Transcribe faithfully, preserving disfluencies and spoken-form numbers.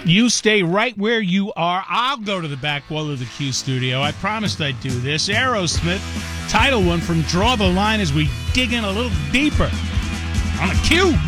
You stay right where you are. I'll go to the back wall of the Q studio. I promised I'd do this. Aerosmith, title one from Draw the Line as we dig in a little deeper on the Q.